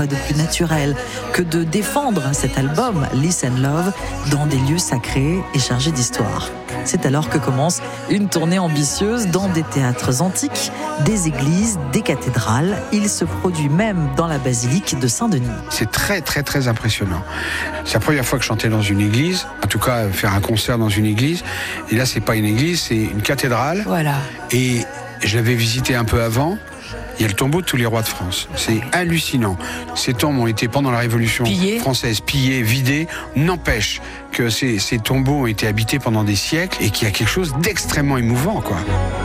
de plus naturel que de défendre cet album Listen Love dans des lieux sacrés et chargés d'histoire. C'est alors que commence une tournée ambitieuse dans des théâtres antiques, des églises, des cathédrales. Il se produit même dans la basilique de Saint-Denis. C'est très très très impressionnant. C'est la première fois que je chantais dans une église, en tout cas faire un concert dans une église. Et là c'est pas une église, c'est une cathédrale. Voilà. Et je l'avais visité un peu avant. Il y a le tombeau de tous les rois de France. C'est hallucinant. Ces tombes ont été, pendant la Révolution française, pillées, vidées. N'empêche que ces tombeaux ont été habités pendant des siècles et qu'il y a quelque chose d'extrêmement émouvant, quoi.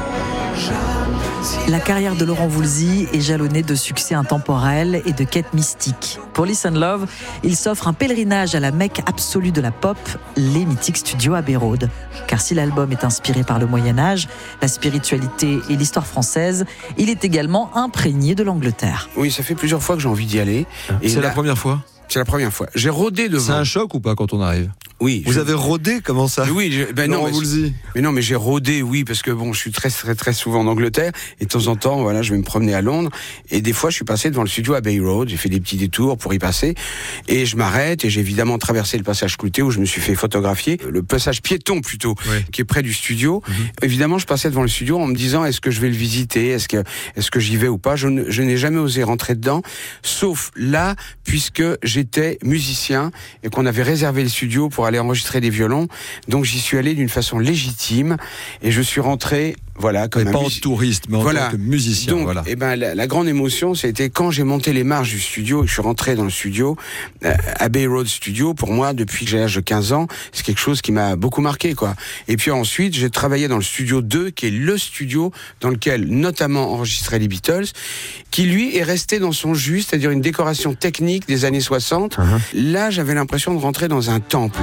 La carrière de Laurent Voulzy est jalonnée de succès intemporels et de quêtes mystiques. Pour Listen Love, il s'offre un pèlerinage à la Mecque absolue de la pop, les mythiques studios Abbey Road. Car si l'album est inspiré par le Moyen-Âge, la spiritualité et l'histoire française, il est également imprégné de l'Angleterre. Oui, ça fait plusieurs fois que j'ai envie d'y aller. Et c'est la première fois ? C'est la première fois. J'ai rôdé devant. C'est un choc ou pas quand on arrive ? Oui. Vous avez rôdé, comment ça ? Oui, mais j'ai rôdé, oui, parce que bon, je suis très très très souvent en Angleterre et de temps en temps, voilà, je vais me promener à Londres et des fois, je suis passé devant le studio Abbey Road. J'ai fait des petits détours pour y passer et je m'arrête et j'ai évidemment traversé le passage clouté où je me suis fait photographier, le passage piéton plutôt, qui est près du studio. Évidemment, je passais devant le studio en me disant est-ce que je vais le visiter, est-ce que j'y vais ou pas. Je n'ai jamais osé rentrer dedans, sauf là, puisque j'étais musicien et qu'on avait réservé le studio pour aller enregistrer des violons. Donc j'y suis allé d'une façon légitime et je suis rentré, voilà, comme pas en touriste, mais en tant que musicien. Donc, voilà. La grande émotion, c'était quand j'ai monté les marches du studio et que je suis rentré dans le studio, Abbey Road Studio, pour moi, depuis que j'ai l'âge de 15 ans, c'est quelque chose qui m'a beaucoup marqué, quoi. Et puis ensuite, j'ai travaillé dans le studio 2, qui est le studio dans lequel, notamment, enregistraient les Beatles, qui, lui, est resté dans son jus, c'est-à-dire une décoration technique des années 60. Là, j'avais l'impression de rentrer dans un temple.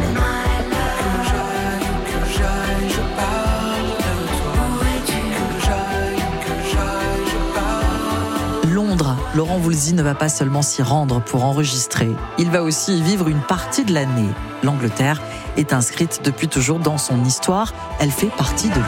Londres, Laurent Voulzy ne va pas seulement s'y rendre pour enregistrer, il va aussi y vivre une partie de l'année. L'Angleterre est inscrite depuis toujours dans son histoire, elle fait partie de lui.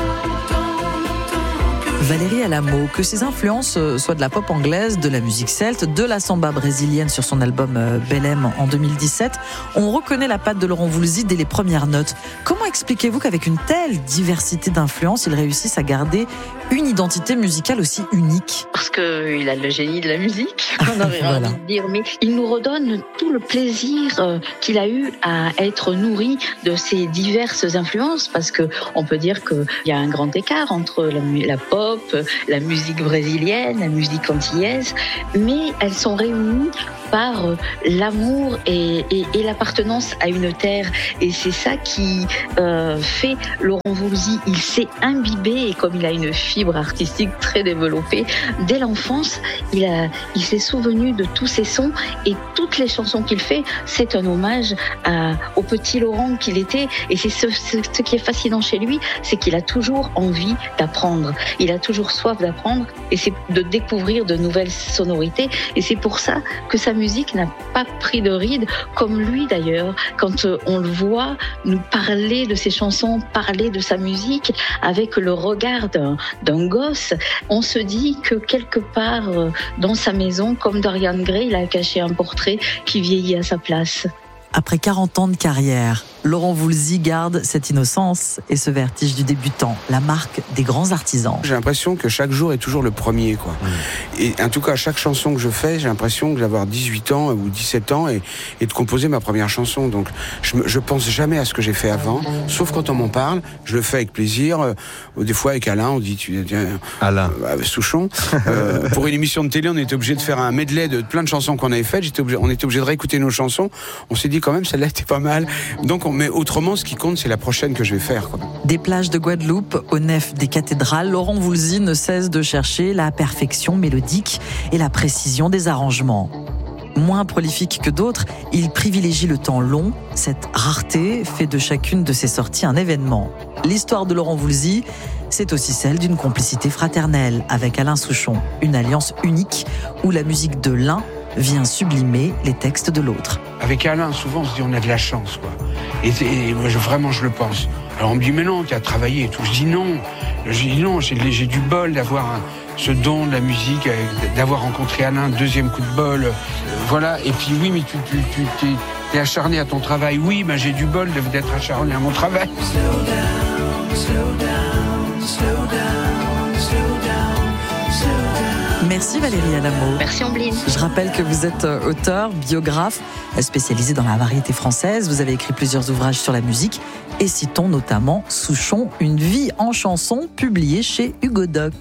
Valérie Alamo, que ses influences soient de la pop anglaise, de la musique celte, de la samba brésilienne sur son album Belém en 2017, on reconnaît la patte de Laurent Voulzy dès les premières notes. Comment expliquez-vous qu'avec une telle diversité d'influences, il réussisse à garder une identité musicale aussi unique ? Parce qu'il a le génie de la musique, on aurait envie de dire, mais il nous redonne tout le plaisir qu'il a eu à être nourri de ces diverses influences, parce que on peut dire qu'il y a un grand écart entre la pop, la musique brésilienne, la musique antillaise, mais elles sont réunies par l'amour et l'appartenance à une terre. Et c'est ça qui fait Laurent Voulzy. Il s'est imbibé, et comme il a une fibre artistique très développée, dès l'enfance, il s'est souvenu de tous ces sons, et toutes les chansons qu'il fait, c'est un hommage au petit Laurent qu'il était. Et c'est ce qui est fascinant chez lui, c'est qu'il a toujours envie d'apprendre. Il a toujours soif d'apprendre, et c'est de découvrir de nouvelles sonorités. Et c'est pour ça que sa musique n'a pas pris de ride, comme lui d'ailleurs. Quand on le voit nous parler de ses chansons, parler de sa musique avec le regard d'un gosse, on se dit que quelque part dans sa maison, comme Dorian Gray, il a caché un portrait qui vieillit à sa place. Après 40 ans de carrière, Laurent Voulzy garde cette innocence et ce vertige du débutant, la marque des grands artisans. J'ai l'impression que chaque jour est toujours le premier, quoi. Et en tout cas, chaque chanson que je fais, j'ai l'impression d'avoir 18 ans ou 17 ans et de composer ma première chanson. Donc, je pense jamais à ce que j'ai fait avant, sauf quand on m'en parle. Je le fais avec plaisir. Des fois, avec Alain, on dit Alain Souchon. Pour une émission de télé, on était obligé de faire un medley de plein de chansons qu'on avait faites. On était obligé de réécouter nos chansons. On s'est dit quand même, celle-là était pas mal. Donc, mais autrement, ce qui compte, c'est la prochaine que je vais faire, quoi. Des plages de Guadeloupe aux nefs des cathédrales, Laurent Voulzy ne cesse de chercher la perfection mélodique et la précision des arrangements. Moins prolifique que d'autres, il privilégie le temps long. Cette rareté fait de chacune de ses sorties un événement. L'histoire de Laurent Voulzy, c'est aussi celle d'une complicité fraternelle avec Alain Souchon. Une alliance unique où la musique de l'un vient sublimer les textes de l'autre. Avec Alain, souvent, on se dit on a de la chance, quoi. Et moi, vraiment, je le pense. Alors on me dit mais non, tu as travaillé et tout. Je dis non. J'ai du bol d'avoir ce don de la musique, d'avoir rencontré Alain, deuxième coup de bol, voilà. Et puis oui, mais tu t'es acharné à ton travail. Oui, ben j'ai du bol d'être acharné à mon travail. Merci Valérie Adamo. Merci Ambline. Je rappelle que vous êtes auteur, biographe, spécialisé dans la variété française. Vous avez écrit plusieurs ouvrages sur la musique et citons notamment Souchon, une vie en chanson, publié chez Hugo Doc.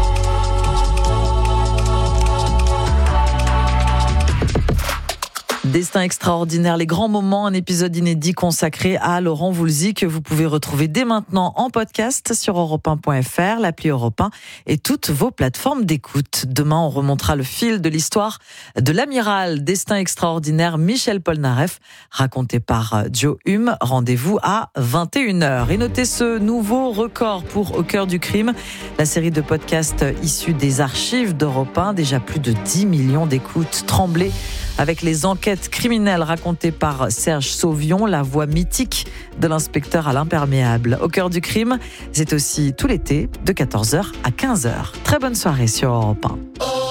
Destin extraordinaire, les grands moments, un épisode inédit consacré à Laurent Voulzy que vous pouvez retrouver dès maintenant en podcast sur europe1.fr, l'appli Europe 1 et toutes vos plateformes d'écoute. Demain, on remontera le fil de l'histoire de l'amiral Destin extraordinaire Michel Polnareff, raconté par Joe Hume. Rendez-vous à 21h. Et notez ce nouveau record pour Au cœur du crime, la série de podcasts issus des archives d'Europe 1, déjà plus de 10 millions d'écoutes. Tremblez avec les enquêtes criminelles racontées par Serge Sauvion, la voix mythique de l'inspecteur à l'imperméable. Au cœur du crime, c'est aussi tout l'été, de 14h à 15h. Très bonne soirée sur Europe 1.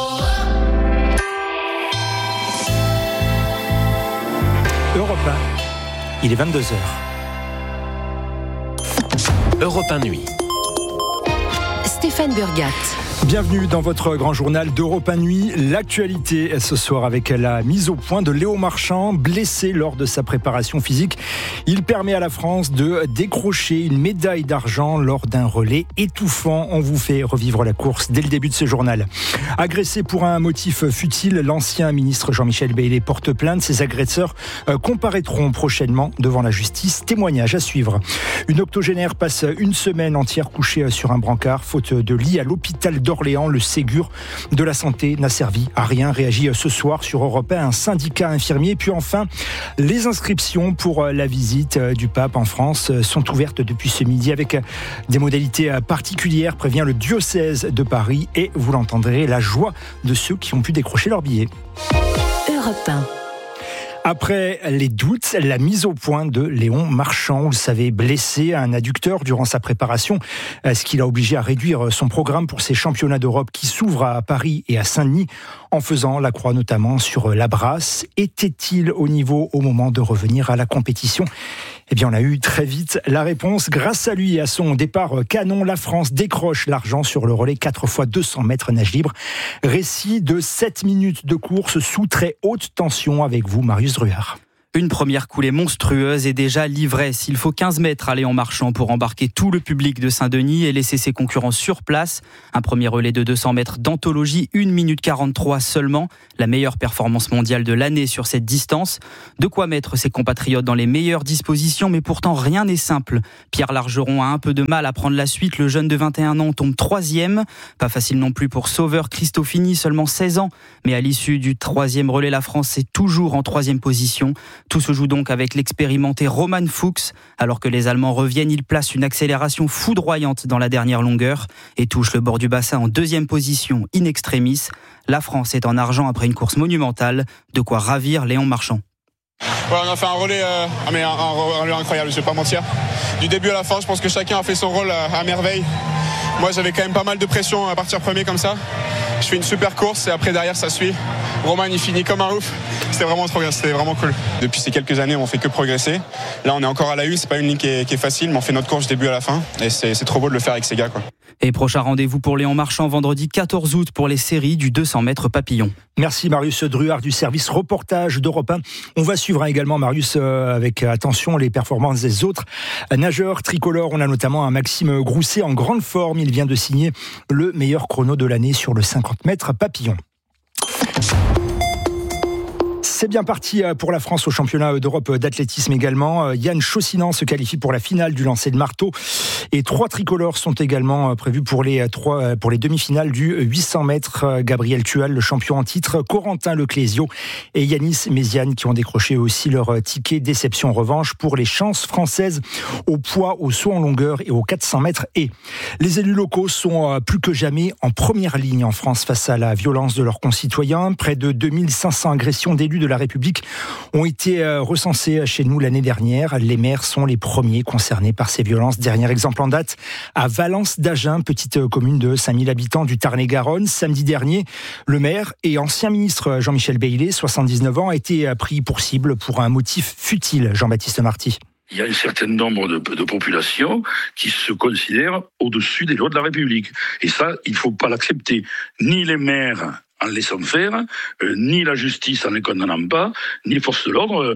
Europe 1, il est 22h. Europe 1 Nuit. Stéphane Burgat. Bienvenue dans votre grand journal d'Europe 1 Nuit. L'actualité ce soir avec la mise au point de Léon Marchand, blessé lors de sa préparation physique. Il permet à la France de décrocher une médaille d'argent lors d'un relais étouffant. On vous fait revivre la course dès le début de ce journal. Agressé pour un motif futile, l'ancien ministre Jean-Michel Bailey porte plainte. Ses agresseurs comparaîtront prochainement devant la justice. Témoignage à suivre. Une octogénaire passe une semaine entière couchée sur un brancard, faute de lit à l'hôpital d'Orléans. Le Ségur de la santé n'a servi à rien. Réagit ce soir sur Europe 1 un syndicat infirmier. Puis enfin, les inscriptions pour la visite du pape en France sont ouvertes depuis ce midi avec des modalités particulières, prévient le diocèse de Paris. Et vous l'entendrez, la joie de ceux qui ont pu décrocher leur billet. Europe 1. Après les doutes, la mise au point de Léon Marchand, vous le savez, blessé à un adducteur durant sa préparation, ce qui l'a obligé à réduire son programme pour ses championnats d'Europe qui s'ouvrent à Paris et à Saint-Denis, en faisant la croix notamment sur la brasse. Était-il au niveau au moment de revenir à la compétition ? Eh bien, on a eu très vite la réponse. Grâce à lui et à son départ canon, la France décroche l'argent sur le relais 4x200 mètres nage libre. Récit de 7 minutes de course sous très haute tension avec vous, Marius Druard. Une première coulée monstrueuse et déjà l'ivresse. Il faut 15 mètres à Léon Marchand pour embarquer tout le public de Saint-Denis et laisser ses concurrents sur place. Un premier relais de 200 mètres d'anthologie, 1 minute 43 seulement. La meilleure performance mondiale de l'année sur cette distance. De quoi mettre ses compatriotes dans les meilleures dispositions, mais pourtant rien n'est simple. Pierre Largeron a un peu de mal à prendre la suite. Le jeune de 21 ans tombe 3e. Pas facile non plus pour Sauveur Christofini, seulement 16 ans. Mais à l'issue du 3e relais, la France est toujours en 3e position. Tout se joue donc avec l'expérimenté Roman Fuchs. Alors que les Allemands reviennent, il place une accélération foudroyante dans la dernière longueur et touche le bord du bassin en 2e position in extremis. La France est en argent après une course monumentale, de quoi ravir Léon Marchand. Ouais, on a fait un relais, un relais incroyable, je vais pas mentir. Du début à la fin, je pense que chacun a fait son rôle à merveille. Moi, j'avais quand même pas mal de pression à partir premier comme ça. Je fais une super course et après derrière ça suit. Roman il finit comme un ouf. C'était vraiment trop bien, c'était vraiment cool. Depuis ces quelques années on fait que progresser. Là on est encore à la une, c'est pas une ligne qui est facile, mais on fait notre course du début à la fin. Et c'est trop beau de le faire avec ces gars, quoi. Et prochain rendez-vous pour Léon Marchand vendredi 14 août pour les séries du 200 mètres papillon. Merci Marius Druard du service reportage d'Europe 1. On va suivre également Marius avec attention les performances des autres nageurs tricolores. On a notamment un Maxime Grousset en grande forme. Il vient de signer le meilleur chrono de l'année sur le 50 mètres papillon. C'est bien parti pour la France au championnat d'Europe d'athlétisme également. Yann Chaussinan se qualifie pour la finale du lancer de marteau. Et 3 tricolores sont également prévus pour les demi-finales du 800 mètres. Gabriel Tual, le champion en titre, Corentin Leclésio et Yanis Méziane qui ont décroché aussi leur ticket déception revanche pour les chances françaises au poids, au saut en longueur et aux 400 mètres. Et les élus locaux sont plus que jamais en première ligne en France face à la violence de leurs concitoyens. Près de 2500 agressions d'élus de de la République ont été recensés chez nous l'année dernière. Les maires sont les premiers concernés par ces violences. Dernier exemple en date, à Valence d'Agen, petite commune de 5000 habitants du Tarn-et-Garonne. Samedi dernier, le maire et ancien ministre Jean-Michel Baillet, 79 ans, a été pris pour cible pour un motif futile. Jean-Baptiste Marty. Il y a un certain nombre de populations qui se considèrent au-dessus des lois de la République. Et ça, il ne faut pas l'accepter. Ni les maires en laissant faire, ni la justice en les condamnant pas, ni les forces de l'ordre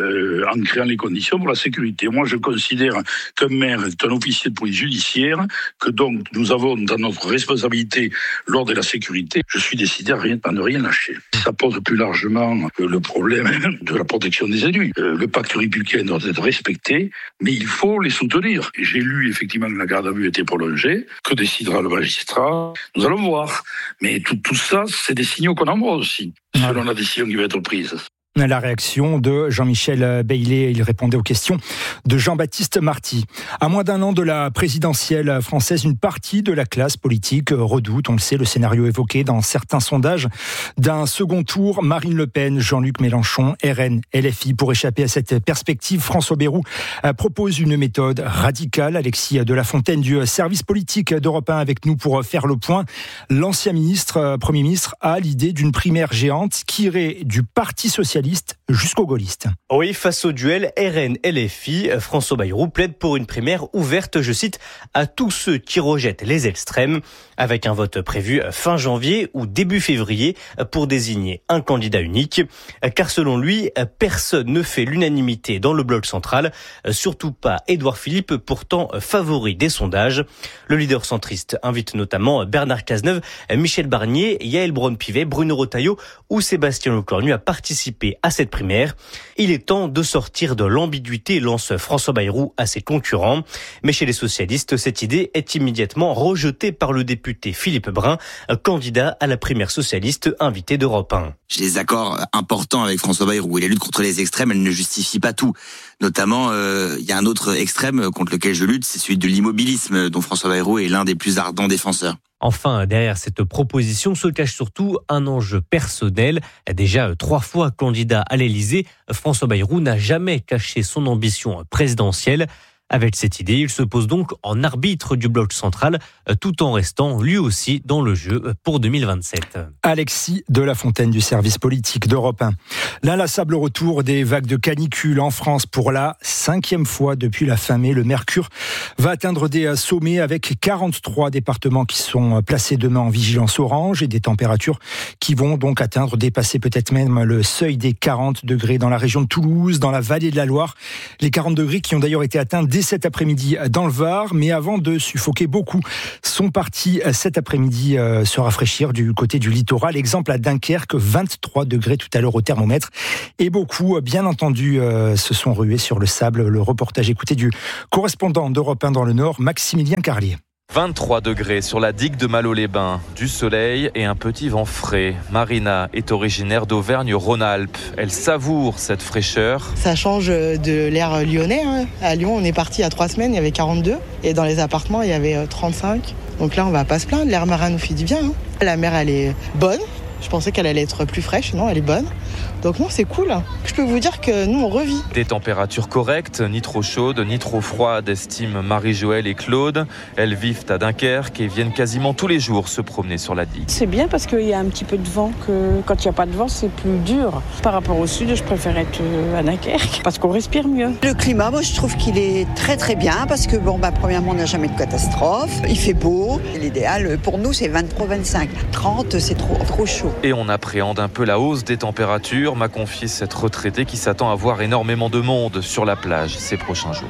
en créant les conditions pour la sécurité. Moi, je considère qu'un maire est un officier de police judiciaire, que donc nous avons dans notre responsabilité l'ordre et la sécurité. Je suis décidé à ne rien lâcher. Ça pose plus largement le problème de la protection des élus. Le pacte républicain doit être respecté, mais il faut les soutenir. J'ai lu effectivement que la garde à vue était prolongée. Que décidera le magistrat? Nous allons voir. Mais tout ça, c'est des signaux qu'on envoie aussi, selon la décision qui va être prise. La réaction de Jean-Michel Baillet, il répondait aux questions de Jean-Baptiste Marty. À moins d'un an de la présidentielle française, une partie de la classe politique redoute, on le sait, le scénario évoqué dans certains sondages d'un second tour. Marine Le Pen, Jean-Luc Mélenchon, RN, LFI. Pour échapper à cette perspective, François Bayrou propose une méthode radicale. Alexis de la Fontaine du service politique d'Europe 1 avec nous pour faire le point. L'ancien Premier ministre, a l'idée d'une primaire géante qui irait du Parti socialiste jusqu'aux gaullistes. Oui, face au duel RN-LFI, François Bayrou plaide pour une primaire ouverte, je cite, à tous ceux qui rejettent les extrêmes, avec un vote prévu fin janvier ou début février pour désigner un candidat unique. Car selon lui, personne ne fait l'unanimité dans le bloc central, surtout pas Édouard Philippe, pourtant favori des sondages. Le leader centriste invite notamment Bernard Cazeneuve, Michel Barnier, Yaël Braun-Pivet, Bruno Retailleau ou Sébastien Lecornu à participer à cette primaire. Il est temps de sortir de l'ambiguïté, lance François Bayrou à ses concurrents. Mais chez les socialistes, cette idée est immédiatement rejetée par le député Philippe Brun, candidat à la primaire socialiste invité d'Europe 1. J'ai des accords importants avec François Bayrou et la lutte contre les extrêmes, elle ne justifie pas tout. Notamment, il y a un autre extrême contre lequel je lutte, c'est celui de l'immobilisme dont François Bayrou est l'un des plus ardents défenseurs. Enfin, derrière cette proposition se cache surtout un enjeu personnel. Déjà 3 fois candidat à l'Élysée, François Bayrou n'a jamais caché son ambition présidentielle. Avec cette idée, il se pose donc en arbitre du bloc central, tout en restant lui aussi dans le jeu pour 2027. Alexis de la Fontaine du service politique d'Europe 1. L'inlassable retour des vagues de canicule en France pour la 5e fois depuis la fin mai. Le mercure va atteindre des sommets avec 43 départements qui sont placés demain en vigilance orange et des températures qui vont donc dépasser peut-être même le seuil des 40 degrés dans la région de Toulouse, dans la vallée de la Loire. Les 40 degrés qui ont d'ailleurs été atteints dès cet après-midi dans le Var, mais avant de suffoquer beaucoup, sont partis cet après-midi se rafraîchir du côté du littoral. Exemple à Dunkerque, 23 degrés tout à l'heure au thermomètre. Et beaucoup, bien entendu, se sont rués sur le sable. Le reportage écouté du correspondant d'Europe 1 dans le Nord, Maximilien Carlier. 23 degrés sur la digue de Malo-les-Bains, du soleil et un petit vent frais. Marina est originaire d'Auvergne-Rhône-Alpes. Elle savoure cette fraîcheur. Ça change de l'air lyonnais. À Lyon, on est parti il y a 3 semaines, il y avait 42. Et dans les appartements, il y avait 35. Donc là, on va pas se plaindre. L'air marin nous fait du bien. La mer, elle est bonne. Je pensais qu'elle allait être plus fraîche. Non, elle est bonne. Donc non, c'est cool. Je peux vous dire que nous, on revit. Des températures correctes, ni trop chaudes, ni trop froides, estiment Marie-Joëlle et Claude. Elles vivent à Dunkerque et viennent quasiment tous les jours se promener sur la digue. C'est bien parce qu'il y a un petit peu de vent. Que quand il n'y a pas de vent, c'est plus dur. Par rapport au sud, je préfère être à Dunkerque parce qu'on respire mieux. Le climat, moi, je trouve qu'il est très très bien parce que, premièrement, on n'a jamais de catastrophe. Il fait beau. L'idéal, pour nous, c'est 23-25. 30, c'est trop chaud. Et on appréhende un peu la hausse des températures, m'a confié cette retraitée qui s'attend à voir énormément de monde sur la plage ces prochains jours.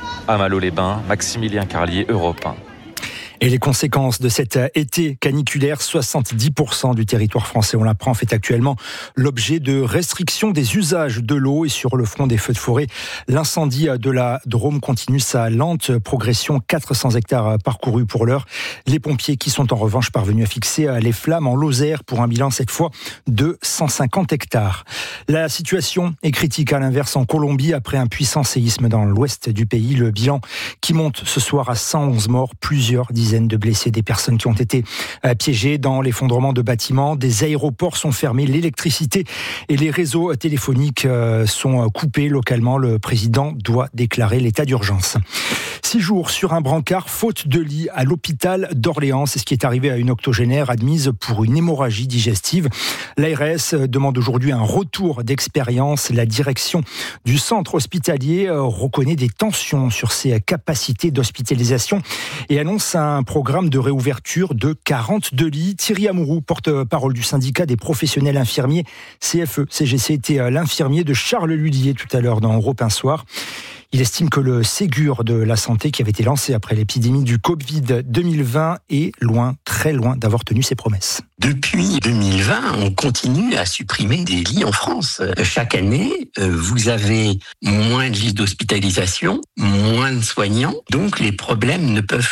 À Malo-les-Bains, Maximilien Carlier, Europe 1. Et les conséquences de cet été caniculaire, 70% du territoire français, on l'apprend, fait actuellement l'objet de restrictions des usages de l'eau. Et sur le front des feux de forêt, l'incendie de la Drôme continue sa lente progression, 400 hectares parcourus pour l'heure. Les pompiers qui sont en revanche parvenus à fixer les flammes en Lozère pour un bilan cette fois de 150 hectares. La situation est critique à l'inverse en Colombie après un puissant séisme dans l'ouest du pays. Le bilan qui monte ce soir à 111 morts, plusieurs dizaines dizaines de blessés, des personnes qui ont été piégées dans l'effondrement de bâtiments. Des aéroports sont fermés, l'électricité et les réseaux téléphoniques sont coupés localement. Le président doit déclarer l'état d'urgence. 6 jours sur un brancard, faute de lit à l'hôpital d'Orléans. C'est ce qui est arrivé à une octogénaire admise pour une hémorragie digestive. L'ARS demande aujourd'hui un retour d'expérience. La direction du centre hospitalier reconnaît des tensions sur ses capacités d'hospitalisation et annonce un programme de réouverture de 42 lits. Thierry Amouroux, porte-parole du syndicat des professionnels infirmiers CFE-CGC, était l'infirmier de Charles Lullier tout à l'heure dans Europe 1 Soir. Il estime que le Ségur de la santé qui avait été lancé après l'épidémie du Covid 2020 est loin, très loin d'avoir tenu ses promesses. Depuis 2020, on continue à supprimer des lits en France. Chaque année, vous avez moins de lits d'hospitalisation, moins de soignants, donc les problèmes ne peuvent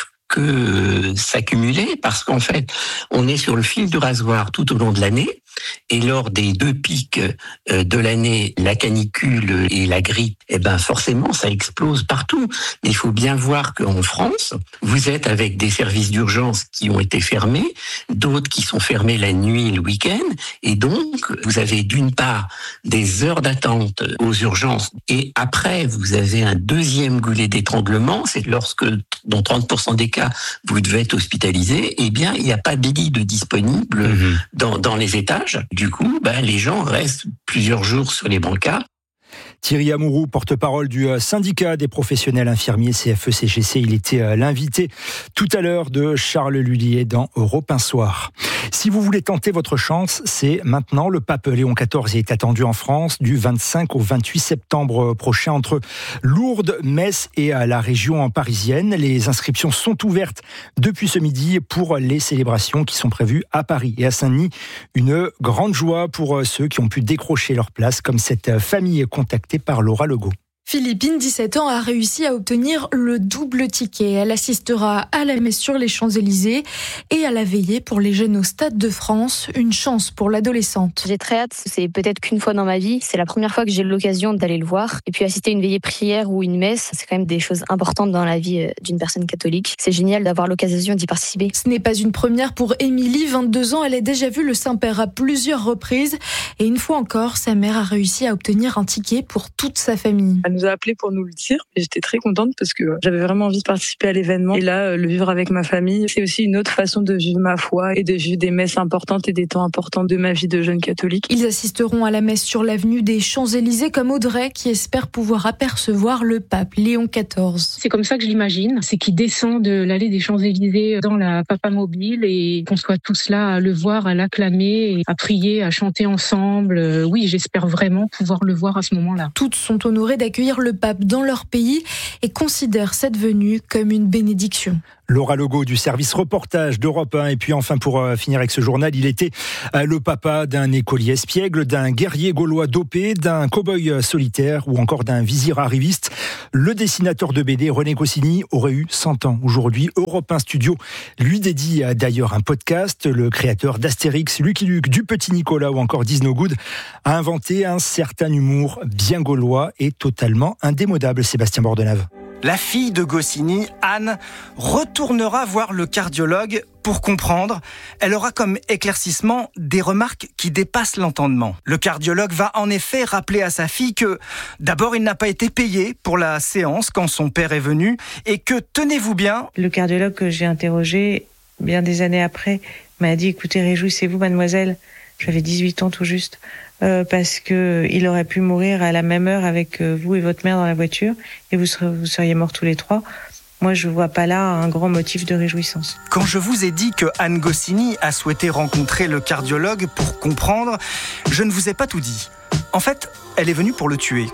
que s'accumuler parce qu'en fait, on est sur le fil du rasoir tout au long de l'année. Et lors des 2 pics de l'année, la canicule et la grippe, forcément, ça explose partout. Mais il faut bien voir qu'en France, vous êtes avec des services d'urgence qui ont été fermés, d'autres qui sont fermés la nuit et le week-end. Et donc, vous avez d'une part des heures d'attente aux urgences. Et après, vous avez un deuxième goulet d'étranglement. C'est lorsque, dans 30% des cas, vous devez être hospitalisé, il n'y a pas de lit de disponible dans les étages. Du coup, les gens restent plusieurs jours sur les brancards. Thierry Amouroux, porte-parole du syndicat des professionnels infirmiers CFE-CGC, il était l'invité tout à l'heure de Charles Lullier dans Europe 1 Soir. Si vous voulez tenter votre chance, c'est maintenant. Le pape Léon XIV est attendu en France du 25 au 28 septembre prochain entre Lourdes, Metz et la région parisienne. Les inscriptions sont ouvertes depuis ce midi pour les célébrations qui sont prévues à Paris et à Saint-Denis. Une grande joie pour ceux qui ont pu décrocher leur place, comme cette famille contactée par Laura Legault. Philippine, 17 ans, a réussi à obtenir le double ticket. Elle assistera à la messe sur les Champs-Élysées et à la veillée pour les jeunes au Stade de France. Une chance pour l'adolescente. J'ai très hâte, c'est peut-être qu'une fois dans ma vie. C'est la première fois que j'ai l'occasion d'aller le voir. Et puis assister à une veillée prière ou une messe, c'est quand même des choses importantes dans la vie d'une personne catholique. C'est génial d'avoir l'occasion d'y participer. Ce n'est pas une première pour Émilie, 22 ans. Elle a déjà vu le Saint-Père à plusieurs reprises. Et une fois encore, sa mère a réussi à obtenir un ticket pour toute sa famille. Elle nous a appelé pour nous le dire et j'étais très contente parce que j'avais vraiment envie de participer à l'événement et là le vivre avec ma famille, c'est aussi une autre façon de vivre ma foi et de vivre des messes importantes et des temps importants de ma vie de jeune catholique. Ils assisteront à la messe sur l'avenue des Champs-Élysées comme Audrey qui espère pouvoir apercevoir le pape Léon XIV. C'est comme ça que je l'imagine, c'est qu'il descend de l'allée des Champs-Élysées dans la Papamobile et qu'on soit tous là à le voir, à l'acclamer, à prier, à chanter ensemble. Oui, j'espère vraiment pouvoir le voir à ce moment-là. Toutes sont honorées d'accueillir le pape dans leur pays et considèrent cette venue comme une bénédiction. Laura Legault du service reportage d'Europe 1. Et puis enfin, pour finir avec ce journal, il était le papa d'un écolier espiègle, d'un guerrier gaulois dopé, d'un cow-boy solitaire ou encore d'un vizir arriviste. Le dessinateur de BD René Goscinny aurait eu 100 ans aujourd'hui. Europe 1 Studio lui dédie d'ailleurs un podcast. Le créateur d'Astérix, Lucky Luke, du Petit Nicolas ou encore Disno Good a inventé un certain humour bien gaulois et totalement indémodable. Sébastien Bordenave. La fille de Goscinny, Anne, retournera voir le cardiologue pour comprendre. Elle aura comme éclaircissement des remarques qui dépassent l'entendement. Le cardiologue va en effet rappeler à sa fille que d'abord il n'a pas été payé pour la séance quand son père est venu et que, tenez-vous bien... Le cardiologue que j'ai interrogé bien des années après m'a dit « Écoutez, réjouissez-vous mademoiselle ». J'avais 18 ans tout juste, parce que il aurait pu mourir à la même heure avec vous et votre mère dans la voiture, et vous seriez morts tous les trois. Moi, je vois pas là un grand motif de réjouissance. Quand je vous ai dit que Anne Goscinny a souhaité rencontrer le cardiologue pour comprendre, je ne vous ai pas tout dit. En fait, elle est venue pour le tuer.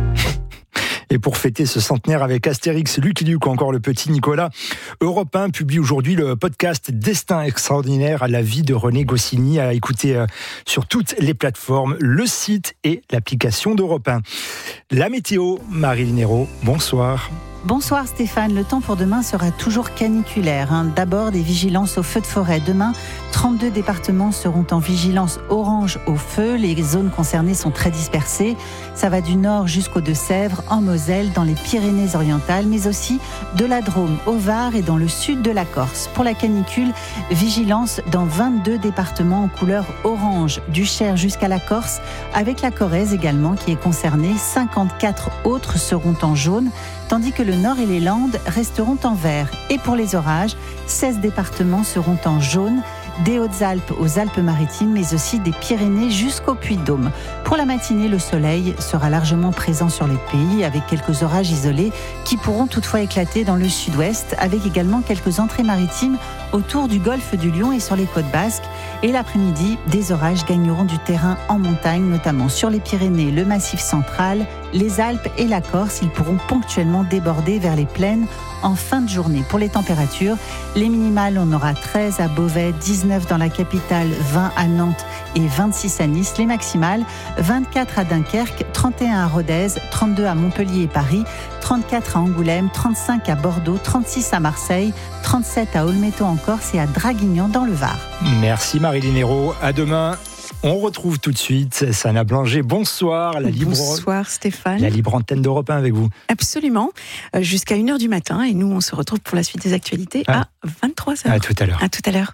Et pour fêter ce centenaire avec Astérix, Lucky Luke ou encore le Petit Nicolas, Europe 1 publie aujourd'hui le podcast Destin extraordinaire à la vie de René Goscinny, à écouter sur toutes les plateformes, le site et l'application d'Europe 1. La météo, Marie Linero, bonsoir. Bonsoir Stéphane, le temps pour demain sera toujours caniculaire. D'abord des vigilances aux feux de forêt. Demain, 32 départements seront en vigilance orange au feu. Les zones concernées sont très dispersées. Ça va du nord jusqu'aux Deux-Sèvres, en Moselle, dans les Pyrénées-Orientales, mais aussi de la Drôme au Var et dans le sud de la Corse. Pour la canicule, vigilance dans 22 départements en couleur orange, du Cher jusqu'à la Corse, avec la Corrèze également qui est concernée. 54 autres seront en jaune, tandis que le Nord et les Landes resteront en vert. Et pour les orages, 16 départements seront en jaune, des Hautes-Alpes aux Alpes-Maritimes, mais aussi des Pyrénées jusqu'au Puy-de-Dôme. Pour la matinée, le soleil sera largement présent sur les pays, avec quelques orages isolés qui pourront toutefois éclater dans le sud-ouest, avec également quelques entrées maritimes autour du golfe du Lion et sur les côtes basques. Et l'après-midi, des orages gagneront du terrain en montagne, notamment sur les Pyrénées, le Massif central, les Alpes et la Corse. Ils pourront ponctuellement déborder vers les plaines en fin de journée. Pour les températures, les minimales, on aura 13 à Beauvais, 19 dans la capitale, 20 à Nantes et 26 à Nice. Les maximales, 24 à Dunkerque, 31 à Rodez, 32 à Montpellier et Paris, 34 à Angoulême, 35 à Bordeaux, 36 à Marseille, 37 à Olmeto en Corse et à Draguignan dans le Var. Merci Maryline Hérault. À demain. On retrouve tout de suite Sana Blanger. Bonsoir, Bonsoir Stéphane. La libre antenne d'Europe 1 avec vous. Absolument, jusqu'à 1h du matin. Et nous, on se retrouve pour la suite des actualités à 23h. À tout à l'heure. À tout à l'heure.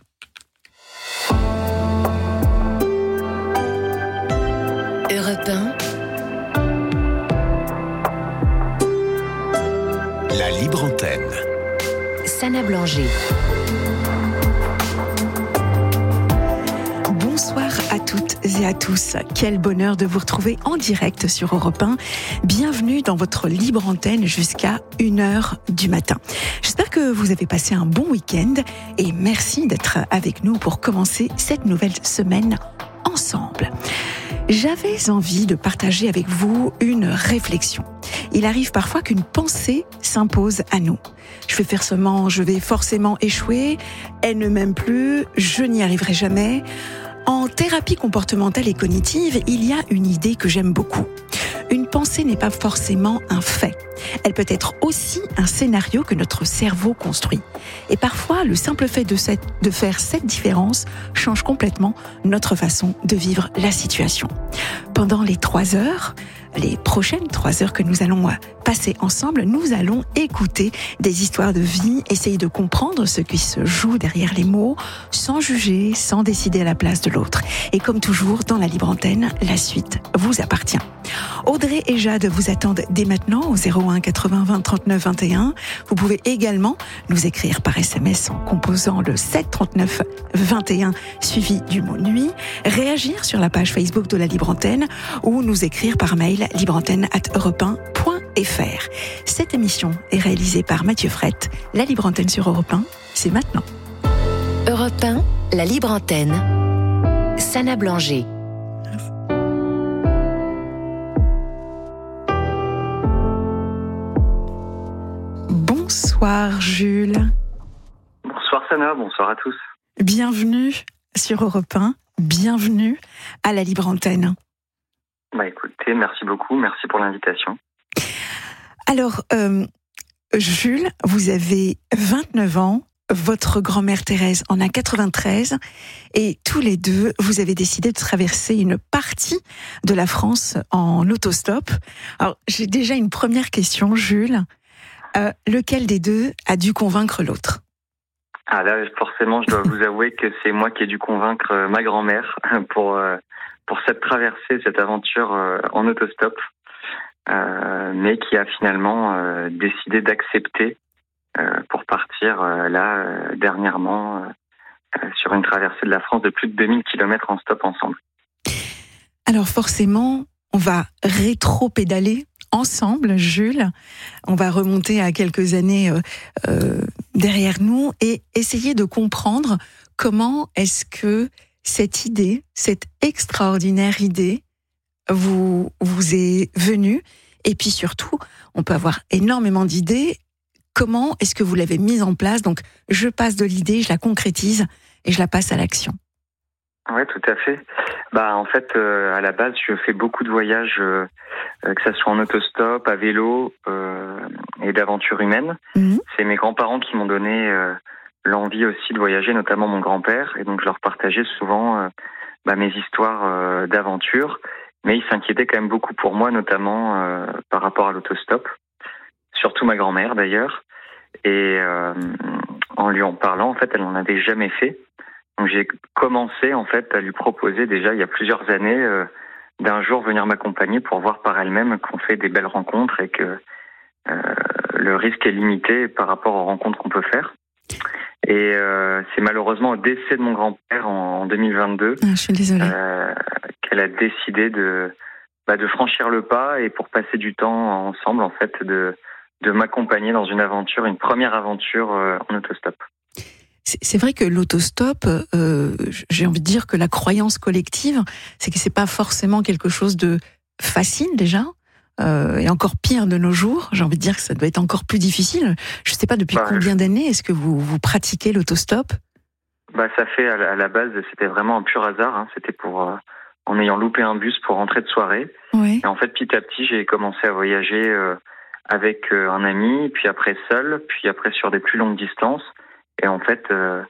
Europe 1. La libre antenne. Sana Blanger. Bonsoir à toutes et à tous. Quel bonheur de vous retrouver en direct sur Europe 1. Bienvenue dans votre libre antenne jusqu'à 1h du matin. J'espère que vous avez passé un bon week-end et merci d'être avec nous pour commencer cette nouvelle semaine ensemble. J'avais envie de partager avec vous une réflexion. Il arrive parfois qu'une pensée s'impose à nous. Je vais forcément échouer, elle ne m'aime plus, je n'y arriverai jamais. En thérapie comportementale et cognitive, il y a une idée que j'aime beaucoup. Une pensée n'est pas forcément un fait. Elle peut être aussi un scénario que notre cerveau construit. Et parfois, le simple fait de faire cette différence change complètement notre façon de vivre la situation. Pendant les prochaines 3 heures que nous allons passer ensemble, nous allons écouter des histoires de vie, essayer de comprendre ce qui se joue derrière les mots, sans juger, sans décider à la place de l'autre. Et comme toujours, dans la libre antenne, la suite vous appartient. Audrey et Jade vous attendent dès maintenant au 01 80 20 39 21. Vous pouvez également nous écrire par SMS en composant le 7 39 21 suivi du mot nuit, réagir sur la page Facebook de la Libre Antenne ou nous écrire par mail libreantenne@europe1.fr. Cette émission est réalisée par Mathieu Frette. La Libre Antenne sur Europe 1, c'est maintenant. Europe 1, la Libre Antenne. Sana Blanger. Bonsoir Jules. Bonsoir Sana, bonsoir à tous. Bienvenue sur Europe 1, bienvenue à la Libre Antenne. Écoutez, merci beaucoup, merci pour l'invitation. Alors, Jules, vous avez 29 ans, votre grand-mère Thérèse en a 93, et tous les deux, vous avez décidé de traverser une partie de la France en autostop. Alors, j'ai déjà une première question, Jules. Lequel des deux a dû convaincre l'autre ? Ah là, forcément, je dois vous avouer que c'est moi qui ai dû convaincre ma grand-mère pour cette traversée, cette aventure en autostop, mais qui a finalement décidé d'accepter pour partir dernièrement sur une traversée de la France de plus de 2000 km en stop ensemble. Alors forcément, on va rétro-pédaler ensemble, Jules. On va remonter à quelques années derrière nous et essayer de comprendre comment est-ce que cette idée, cette extraordinaire idée, vous est venue. Et puis surtout, on peut avoir énormément d'idées. Comment est-ce que vous l'avez mise en place ? Donc, je passe de l'idée, je la concrétise et je la passe à l'action. Oui, tout à fait. En fait, à la base, je fais beaucoup de voyages, que ça soit en autostop, à vélo et d'aventures humaines. C'est mes grands-parents qui m'ont donné l'envie aussi de voyager, notamment mon grand-père. Et donc, je leur partageais souvent mes histoires d'aventure. Mais ils s'inquiétaient quand même beaucoup pour moi, notamment par rapport à l'autostop. Surtout ma grand-mère, d'ailleurs. Et en lui en parlant, en fait, elle n'en avait jamais fait. Donc j'ai commencé en fait à lui proposer déjà il y a plusieurs années d'un jour venir m'accompagner pour voir par elle-même qu'on fait des belles rencontres et que le risque est limité par rapport aux rencontres qu'on peut faire. Et c'est malheureusement au décès de mon grand-père en 2022 je suis désolée. Qu'elle a décidé de franchir le pas et pour passer du temps ensemble en fait de m'accompagner dans une première aventure en autostop. C'est vrai que l'autostop, j'ai envie de dire que la croyance collective, c'est que c'est pas forcément quelque chose de facile déjà, et encore pire de nos jours. J'ai envie de dire que ça doit être encore plus difficile. Je sais pas depuis combien d'années est-ce que vous pratiquez l'autostop ? Ça fait à la base, c'était vraiment un pur hasard. Hein. C'était en ayant loupé un bus pour rentrer de soirée. Ouais. Et en fait, petit à petit, j'ai commencé à voyager avec un ami, puis après seul, puis après sur des plus longues distances. Et en fait,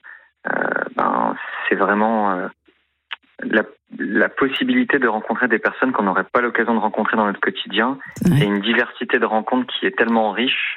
c'est vraiment la possibilité de rencontrer des personnes qu'on n'aurait pas l'occasion de rencontrer dans notre quotidien, et une diversité de rencontres qui est tellement riche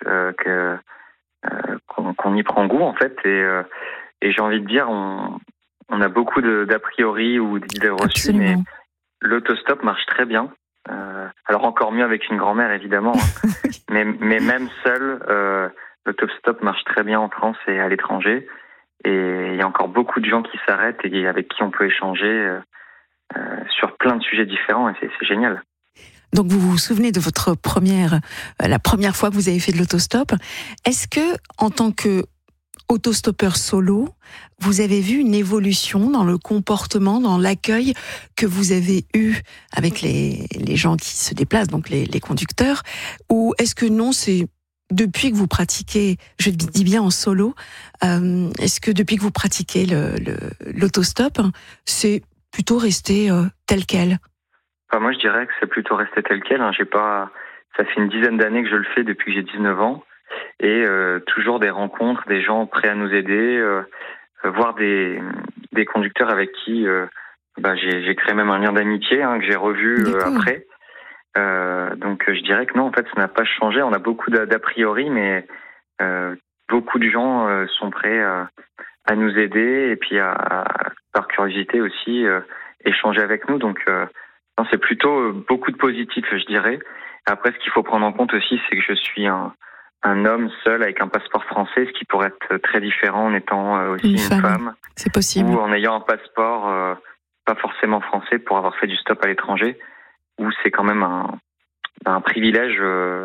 qu'on y prend goût en fait. Et j'ai envie de dire, on a beaucoup d'a priori ou d'idées reçues, mais l'autostop marche très bien. Alors encore mieux avec une grand-mère évidemment, hein. mais même seul. L'autostop marche très bien en France et à l'étranger. Et il y a encore beaucoup de gens qui s'arrêtent et avec qui on peut échanger sur plein de sujets différents. Et c'est génial. Donc vous vous souvenez de la première fois que vous avez fait de l'autostop. Est-ce que, en tant que autostoppeur solo, vous avez vu une évolution dans le comportement, dans l'accueil que vous avez eu avec les gens qui se déplacent, donc les conducteurs, ou est-ce que non, c'est depuis que vous pratiquez, je dis bien en solo, est-ce que depuis que vous pratiquez l'autostop, c'est plutôt resté tel quel ? Moi, je dirais que c'est plutôt resté tel quel. Hein. Ça fait une dizaine d'années que je le fais depuis que j'ai 19 ans. Et toujours des rencontres, des gens prêts à nous aider, voir des conducteurs avec qui j'ai créé même un lien d'amitié que j'ai revu après. Donc je dirais que non, en fait, ça n'a pas changé. On a beaucoup d'a priori, mais beaucoup de gens sont prêts à nous aider et puis par curiosité aussi échanger avec nous. Donc non, c'est plutôt beaucoup de positif, je dirais. Après, ce qu'il faut prendre en compte aussi, c'est que je suis un homme seul avec un passeport français, ce qui pourrait être très différent en étant aussi une femme. C'est possible. Ou en ayant un passeport pas forcément français pour avoir fait du stop à l'étranger, où c'est quand même un privilège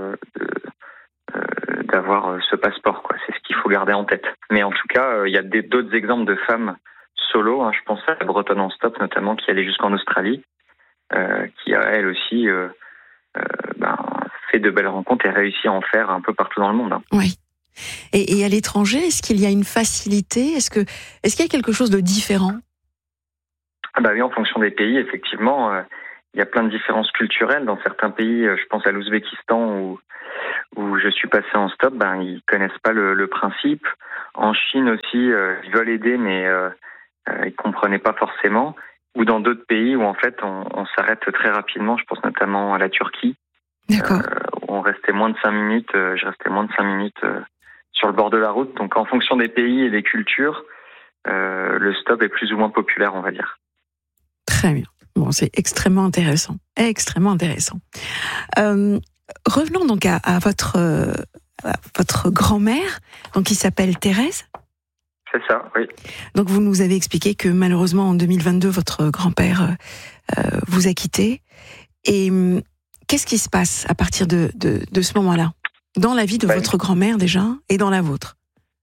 d'avoir ce passeport, quoi. C'est ce qu'il faut garder en tête. Mais en tout cas, il y a d'autres exemples de femmes solo. Je pense à la Bretonne en stop, notamment, qui allait jusqu'en Australie, qui a, elle aussi, fait de belles rencontres et réussi à en faire un peu partout dans le monde. Oui. Et à l'étranger, est-ce qu'il y a une facilité ? Est-ce qu'il y a quelque chose de différent ? Oui, en fonction des pays, effectivement, il y a plein de différences culturelles. Dans certains pays, je pense à l'Ouzbékistan où je suis passé en stop, ils connaissent pas le principe. En Chine aussi, ils veulent aider, mais ils comprenaient pas forcément. Ou dans d'autres pays où en fait on s'arrête très rapidement. Je pense notamment à la Turquie. D'accord. Où on restait moins de 5 minutes. Je restais moins de 5 minutes sur le bord de la route. Donc en fonction des pays et des cultures, le stop est plus ou moins populaire, on va dire. Très bien. Bon, c'est extrêmement intéressant. Extrêmement intéressant. Revenons donc à votre grand-mère, donc qui s'appelle Thérèse. C'est ça, oui. Donc vous nous avez expliqué que malheureusement en 2022, votre grand-père vous a quitté. Et qu'est-ce qui se passe à partir de ce moment-là, dans la vie de votre grand-mère déjà et dans la vôtre ?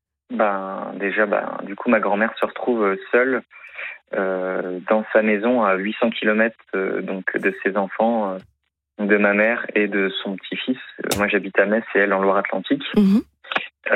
Du coup, ma grand-mère se retrouve seule dans sa maison à 800 km donc de ses enfants, de ma mère et de son petit-fils. Moi, j'habite à Metz et elle en Loire-Atlantique. Mmh.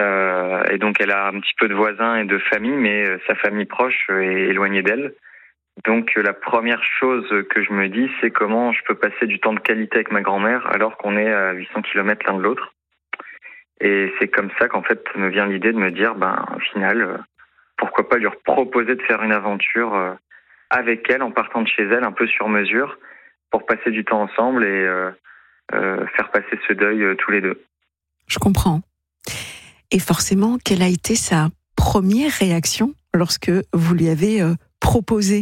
Et donc, elle a un petit peu de voisins et de famille, mais sa famille proche est éloignée d'elle. Donc la première chose que je me dis, c'est comment je peux passer du temps de qualité avec ma grand-mère alors qu'on est à 800 km l'un de l'autre. Et c'est comme ça qu'en fait me vient l'idée de me dire, au final, pourquoi pas lui proposer de faire une aventure avec elle en partant de chez elle un peu sur mesure pour passer du temps ensemble et faire passer ce deuil tous les deux. Je comprends. Et forcément, quelle a été sa première réaction lorsque vous lui avez proposé ?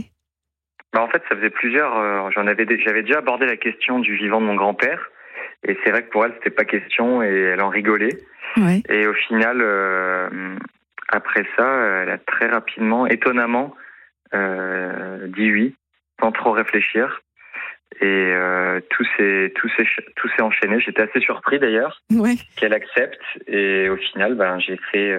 En fait, ça faisait plusieurs. J'avais déjà abordé la question du vivant de mon grand-père, et c'est vrai que pour elle, c'était pas question, et elle en rigolait. Ouais. Et au final, après ça, elle a très rapidement, étonnamment, dit oui, sans trop réfléchir. Et tout s'est enchaîné. J'étais assez surpris d'ailleurs qu'elle accepte. Et au final, j'ai fait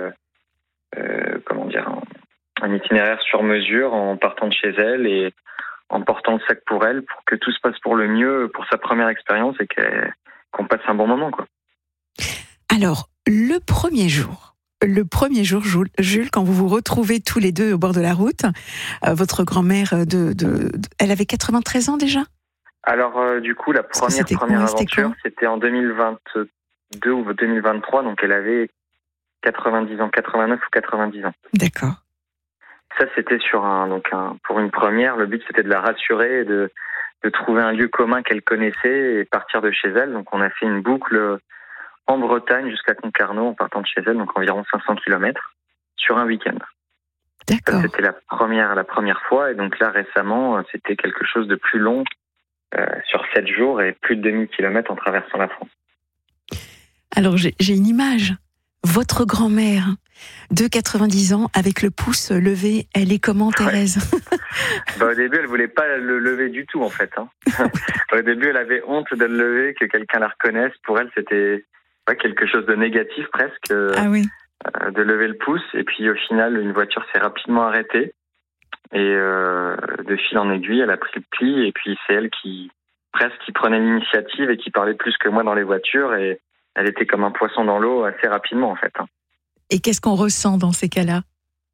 un itinéraire sur mesure en partant de chez elle et en portant le sac pour elle, pour que tout se passe pour le mieux pour sa première expérience et qu'on passe un bon moment, quoi. Alors, le premier jour, Jules, quand vous vous retrouvez tous les deux au bord de la route, votre grand-mère elle avait 93 ans déjà ? Alors, du coup, la première aventure, c'était en 2022 ou 2023, donc elle avait 90 ans, 89 ou 90 ans. D'accord. Ça, c'était pour une première. Le but, c'était de la rassurer et de trouver un lieu commun qu'elle connaissait et partir de chez elle. Donc, on a fait une boucle en Bretagne jusqu'à Concarneau en partant de chez elle, donc environ 500 km sur un week-end. D'accord. Ça, c'était la première fois. Et donc là, récemment, c'était quelque chose de plus long, sur 7 jours et plus de 2000 km en traversant la France. Alors, j'ai une image. Votre grand-mère de 90 ans avec le pouce levé, elle est comment, Thérèse ? Au début, elle voulait pas le lever du tout, en fait. Au début, elle avait honte de le lever, que quelqu'un la reconnaisse. Pour elle, c'était quelque chose de négatif presque, de lever le pouce. Et puis au final, une voiture s'est rapidement arrêtée. Et de fil en aiguille, elle a pris le pli. Et puis c'est elle qui prenait l'initiative et qui parlait plus que moi dans les voitures. Et elle était comme un poisson dans l'eau assez rapidement, en fait. Et qu'est-ce qu'on ressent dans ces cas-là ?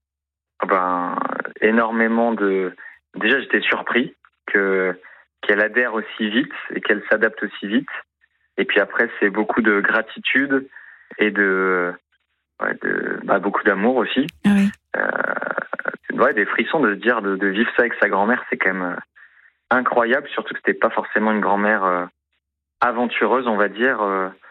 Énormément de... Déjà, j'étais surpris qu'elle adhère aussi vite et qu'elle s'adapte aussi vite. Et puis après, c'est beaucoup de gratitude et beaucoup d'amour aussi. Oui. Des frissons de se dire de vivre ça avec sa grand-mère, c'est quand même incroyable. Surtout que c'était pas forcément une grand-mère aventureuse, on va dire,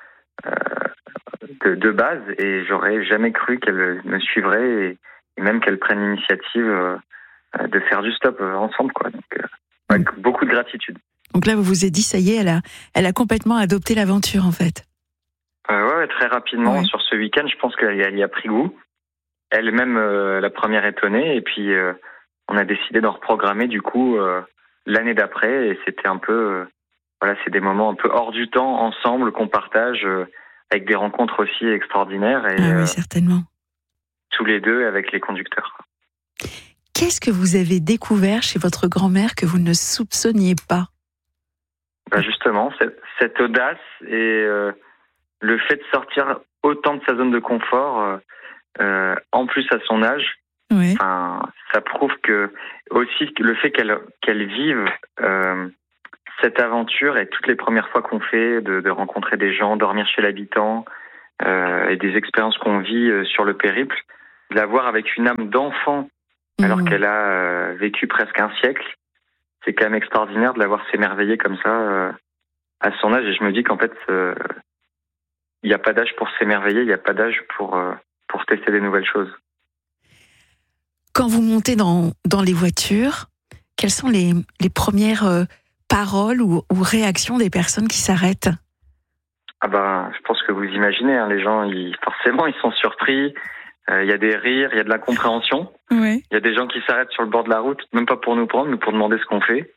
de base. Et j'aurais jamais cru qu'elle me suivrait et même qu'elle prenne l'initiative de faire du stop ensemble, quoi. Donc, beaucoup de gratitude. Donc là, vous vous êtes dit, ça y est, elle a complètement adopté l'aventure, en fait. Très rapidement, sur ce week-end, je pense qu'elle y a pris goût. Elle-même, la première étonnée, et puis on a décidé d'en reprogrammer, du coup, l'année d'après, et c'était un peu... c'est des moments un peu hors du temps, ensemble, qu'on partage, avec des rencontres aussi extraordinaires. Et, oui, certainement. Tous les deux, avec les conducteurs. Qu'est-ce que vous avez découvert chez votre grand-mère que vous ne soupçonniez pas ? Justement, cette audace et le fait de sortir autant de sa zone de confort, en plus à son âge, ça prouve que aussi le fait qu'elle vive cette aventure et toutes les premières fois qu'on fait, de rencontrer des gens, dormir chez l'habitant, et des expériences qu'on vit sur le périple, de la voir avec une âme d'enfant alors qu'elle a vécu presque un siècle, c'est quand même extraordinaire de la voir s'émerveiller comme ça à son âge. Et je me dis qu'en fait, il n'y a pas d'âge pour s'émerveiller, il n'y a pas d'âge pour tester des nouvelles choses. Quand vous montez dans les voitures, quelles sont les premières paroles ou réactions des personnes qui s'arrêtent ? Je pense que vous imaginez, les gens, forcément, ils sont surpris. Il y a des rires, il y a de la compréhension. Oui. Il y a des gens qui s'arrêtent sur le bord de la route, même pas pour nous prendre, mais pour demander ce qu'on fait.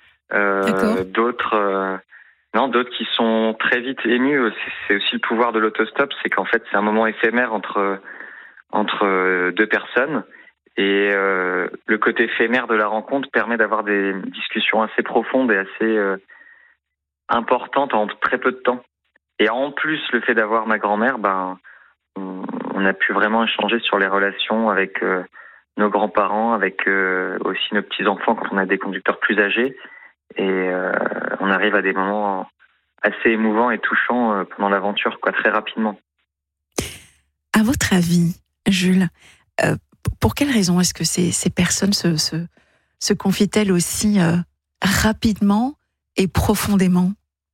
D'autres qui sont très vite émus. C'est aussi le pouvoir de l'autostop, c'est qu'en fait, c'est un moment éphémère entre deux personnes. Et le côté éphémère de la rencontre permet d'avoir des discussions assez profondes et assez importantes en très peu de temps. Et en plus, le fait d'avoir ma grand-mère, on a pu vraiment échanger sur les relations avec nos grands-parents, avec aussi nos petits-enfants quand on a des conducteurs plus âgés. Et on arrive à des moments assez émouvants et touchants pendant l'aventure, très rapidement. À votre avis, Jules, pour quelles raisons est-ce que ces personnes se confient-elles aussi rapidement et profondément ?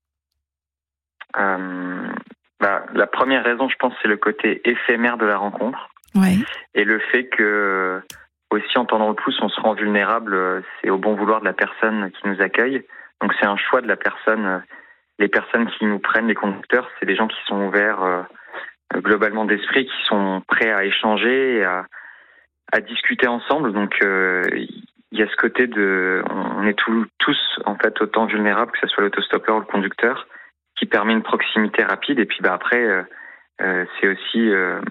La première raison, je pense, c'est le côté éphémère de la rencontre. Ouais. Et le fait que, aussi en tendant le pouce, on se rend vulnérable, c'est au bon vouloir de la personne qui nous accueille. Donc c'est un choix de la personne. Les personnes qui nous prennent, les conducteurs, c'est des gens qui sont ouverts globalement d'esprit, qui sont prêts à échanger et à discuter ensemble. Donc il y a ce côté on est tous en fait autant vulnérables, que ce soit l'autostoppeur ou le conducteur, qui permet une proximité rapide. Et puis après, c'est aussi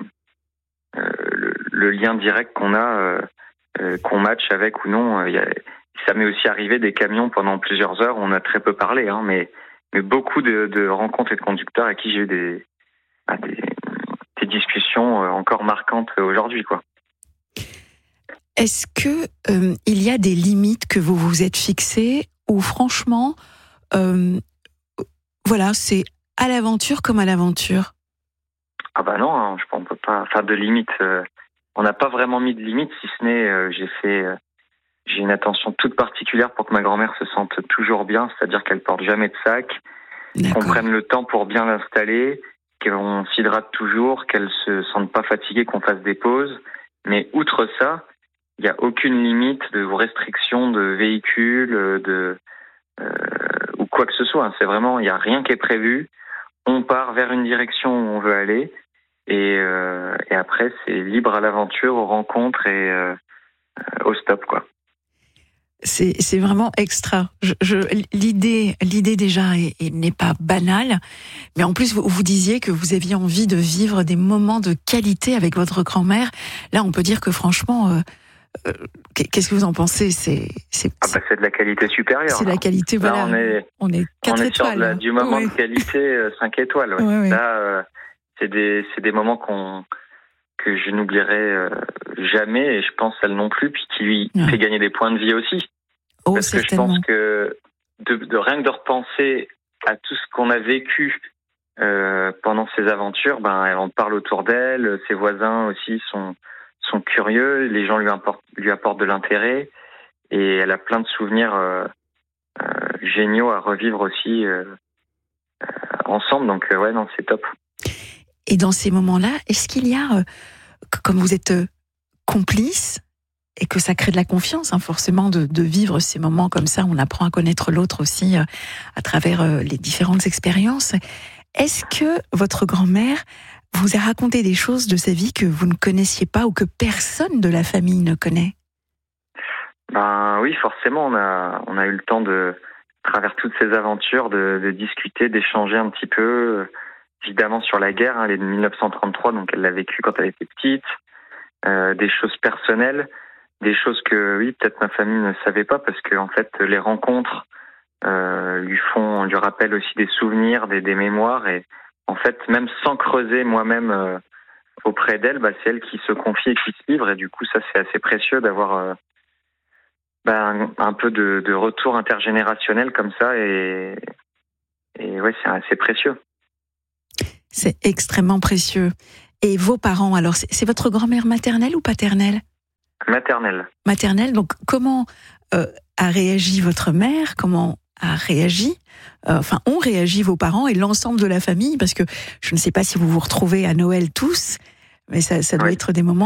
le lien direct qu'on a, qu'on match avec ou non. Ça m'est aussi arrivé des camions pendant plusieurs heures, on a très peu parlé, mais beaucoup de rencontres et de conducteurs à qui j'ai eu des discussions encore marquantes aujourd'hui, quoi. Est-ce que il y a des limites que vous vous êtes fixées, ou franchement, c'est à l'aventure comme à l'aventure? Ah bah non, je pense qu'on peut pas faire de limites. On n'a pas vraiment mis de limites, si ce n'est j'ai une attention toute particulière pour que ma grand-mère se sente toujours bien, c'est-à-dire qu'elle porte jamais de sac, qu'on prenne le temps pour bien l'installer, qu'on s'hydrate toujours, qu'elle se sente pas fatiguée, qu'on fasse des pauses. Mais outre ça, il n'y a aucune limite de restriction de véhicules, ou quoi que ce soit. C'est vraiment, il n'y a rien qui est prévu. On part vers une direction où on veut aller, et après c'est libre à l'aventure, aux rencontres et au stop, quoi. C'est vraiment extra. L'idée déjà n'est pas banale, mais en plus vous disiez que vous aviez envie de vivre des moments de qualité avec votre grand-mère. Là, on peut dire que franchement, qu'est-ce que vous en pensez? C'est de la qualité supérieure. C'est la qualité, voilà. Là, on est 4 étoiles. Sur du moment de qualité 5 étoiles. Ouais. Ouais. Là, c'est des moments que je n'oublierai jamais, et je pense elle non plus, puis qui lui fait gagner des points de vie aussi. Parce que je pense que de rien que de repenser à tout ce qu'on a vécu pendant ces aventures, elle en parle autour d'elle, ses voisins aussi sont curieux, les gens lui apportent de l'intérêt, et elle a plein de souvenirs géniaux à revivre aussi ensemble. Donc c'est top. Et dans ces moments-là, est-ce qu'il y a, comme vous êtes complices, et que ça crée de la confiance, forcément, de vivre ces moments comme ça, on apprend à connaître l'autre aussi à travers les différentes expériences. Est-ce que votre grand-mère vous a raconté des choses de sa vie que vous ne connaissiez pas, ou que personne de la famille ne connaît? Oui, forcément, on a eu le temps de, à travers toutes ces aventures, de discuter, d'échanger un petit peu, évidemment sur la guerre, elle est de 1933, donc elle l'a vécue quand elle était petite, des choses personnelles, des choses que, oui, peut-être ma famille ne savait pas, parce que en fait, les rencontres lui rappellent aussi des souvenirs, des mémoires, et en fait, même sans creuser moi-même auprès d'elle, c'est elle qui se confie et qui se livre, et du coup, ça, c'est assez précieux d'avoir un peu de retour intergénérationnel comme ça, et ouais, c'est assez précieux. C'est extrêmement précieux. Et vos parents, alors, c'est votre grand-mère maternelle ou paternelle? Maternelle. Maternelle, donc comment a réagi votre mère? Comment a réagi, ont réagi vos parents et l'ensemble de la famille? Parce que je ne sais pas si vous vous retrouvez à Noël tous, mais ça doit être des moments